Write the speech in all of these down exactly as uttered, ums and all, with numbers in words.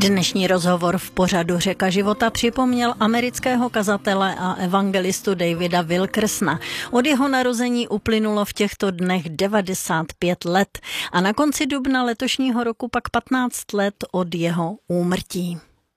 Dnešní rozhovor v pořadu Řeka života připomněl amerického kazatele a evangelistu Davida Wilkersona. Od jeho narození uplynulo v těchto dnech devadesát pět let a na konci dubna letošního roku pak patnáct let od jeho úmrtí.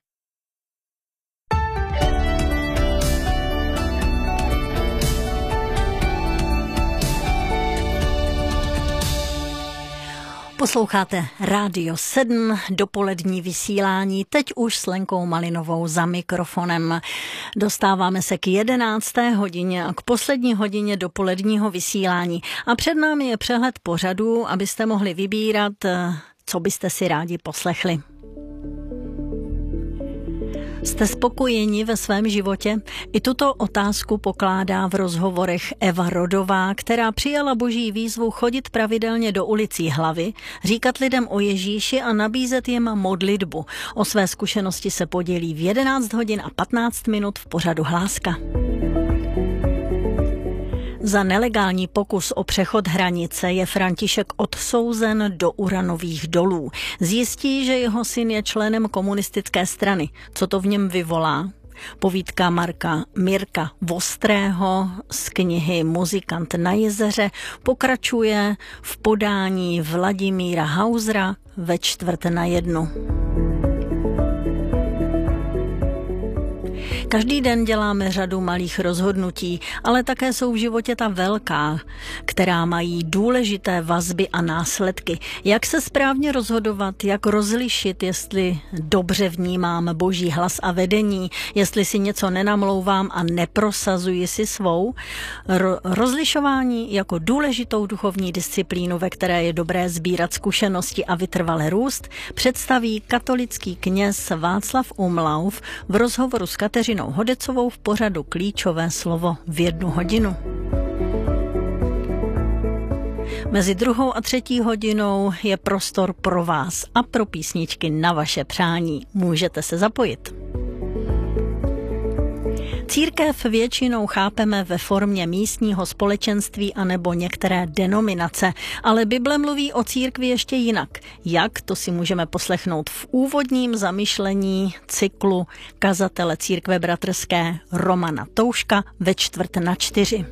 Posloucháte Rádio sedm, dopolední vysílání, teď už s Lenkou Malinovou za mikrofonem. Dostáváme se k jedenácté hodině a k poslední hodině dopoledního vysílání. A před námi je přehled pořadů, abyste mohli vybírat, co byste si rádi poslechli. Jste spokojeni ve svém životě? I tuto otázku pokládá v rozhovorech Eva Rodová, která přijala boží výzvu chodit pravidelně do ulicí Hlavy, říkat lidem o Ježíši a nabízet jim modlitbu. O své zkušenosti se podělí v jedenáct hodin a patnáct minut v pořadu Hláska. Za nelegální pokus o přechod hranice je František odsouzen do uranových dolů. Zjistí, že jeho syn je členem komunistické strany. Co to v něm vyvolá? Povídka Marka Mirka Vostrého z knihy Muzikant na jezeře pokračuje v podání Vladimíra Hausera ve čtvrt na jednu. Každý den děláme řadu malých rozhodnutí, ale také jsou v životě ta velká, která mají důležité vazby a následky. Jak se správně rozhodovat, jak rozlišit, jestli dobře vnímám boží hlas a vedení, jestli si něco nenamlouvám a neprosazuji si svou. Ro- rozlišování jako důležitou duchovní disciplínu, ve které je dobré sbírat zkušenosti a vytrvale růst, představí katolický kněz Václav Umlauf v rozhovoru s Kateřinou Hodecovou v pořadu Klíčové slovo v jednu hodinu. Mezi druhou a třetí hodinou je prostor pro vás a pro písničky na vaše přání. Můžete se zapojit. Církev většinou chápeme ve formě místního společenství anebo některé denominace, ale Bible mluví o církvi ještě jinak. Jak, to si můžeme poslechnout v úvodním zamyšlení cyklu kazatele církve bratrské Romana Touška ve čtvrt na čtyři.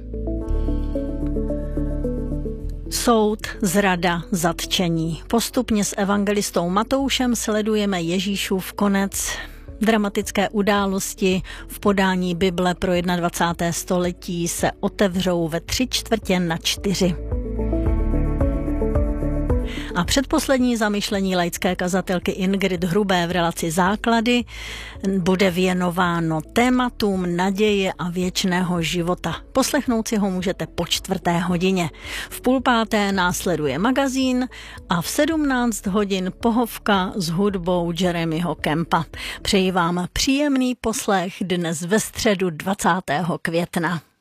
Soud, zrada, zatčení. Postupně s evangelistou Matoušem sledujeme Ježíšův konec. Dramatické události v podání Bible pro dvacátého prvního století se otevřou ve tři čtvrtě na čtyři. A předposlední zamyšlení laické kazatelky Ingrid Hrubé v relaci Základy bude věnováno tématům naděje a věčného života. Poslechnout si ho můžete po čtvrté hodině. V půl páté následuje magazín a v sedmnáct hodin pohovka s hudbou Jeremyho Kempa. Přeji vám příjemný poslech dnes ve středu dvacátého května.